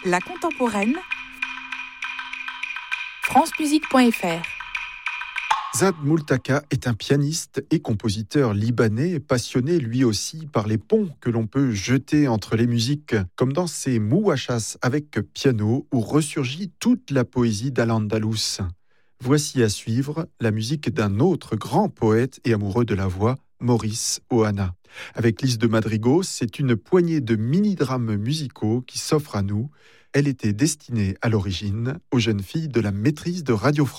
La contemporaine, francemusique.fr. Zad Moultaka est un pianiste et compositeur libanais, passionné lui aussi par les ponts que l'on peut jeter entre les musiques, comme dans ses Mouachas avec piano où ressurgit toute la poésie d'Al-Andalus. Voici à suivre la musique d'un autre grand poète et amoureux de la voix, Maurice Ohana. Avec Lys de Madrigal, c'est une poignée de mini-drames musicaux qui s'offrent à nous. Elle était destinée à l'origine aux jeunes filles de la maîtrise de Radio France.